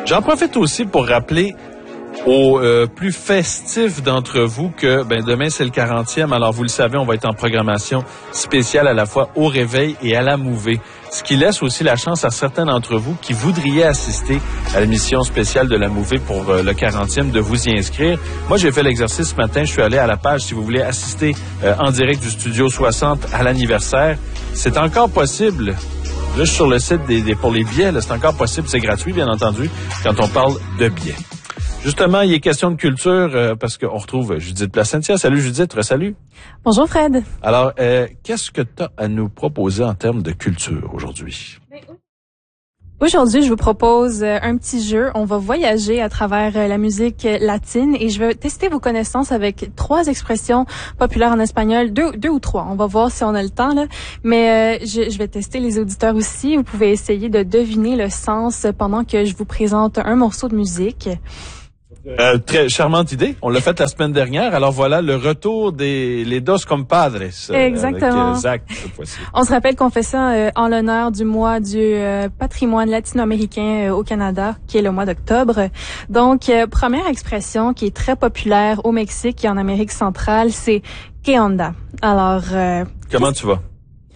J'en profite aussi pour rappeler aux plus festifs d'entre vous que demain c'est le 40e. Alors vous le savez, on va être en programmation spéciale à la fois au réveil et à la mouvée. Ce qui laisse aussi la chance à certains d'entre vous qui voudraient assister à l'émission spéciale de la mouvée pour le 40e de vous y inscrire. Moi, j'ai fait l'exercice ce matin. Je suis allé à la page si vous voulez assister en direct du Studio 60 à l'anniversaire. C'est encore possible. Juste sur le site pour les billets, là, c'est encore possible. C'est gratuit, bien entendu, quand on parle de billets. Justement, il est question de culture parce qu'on retrouve Judith Placentia. Salut Judith, salut. Bonjour Fred. Alors, qu'est-ce que tu as à nous proposer en termes de culture aujourd'hui? Aujourd'hui, je vous propose un petit jeu. On va voyager à travers la musique latine et je vais tester vos connaissances avec 3 expressions populaires en espagnol, deux ou 3. On va voir si on a le temps, là. Mais je vais tester les auditeurs aussi. Vous pouvez essayer de deviner le sens pendant que je vous présente un morceau de musique. Très charmante idée. On l'a fait la semaine dernière. Alors voilà, le retour les dos compadres. Exactement. Avec Zach, cette fois-ci. On se rappelle qu'on fait ça en l'honneur du mois du patrimoine latino-américain au Canada, qui est le mois d'octobre. Donc, première expression qui est très populaire au Mexique et en Amérique centrale, c'est « ¿Qué onda ». Alors... Comment tu vas?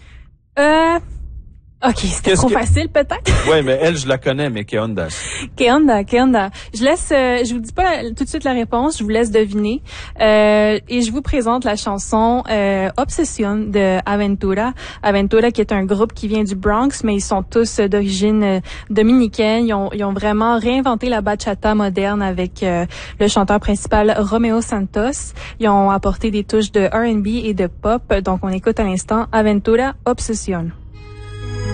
OK, c'était trop facile peut-être. Oui, mais elle, je la connais, mais ¿Qué onda? ¿Qué onda? ¿Qué onda? Je vous dis pas tout de suite la réponse, je vous laisse deviner. Et je vous présente la chanson Obsession de Aventura. Aventura qui est un groupe qui vient du Bronx, mais ils sont tous d'origine dominicaine. Ils ont vraiment réinventé la bachata moderne avec le chanteur principal Romeo Santos. Ils ont apporté des touches de R&B et de pop. Donc on écoute à l'instant Aventura Obsession.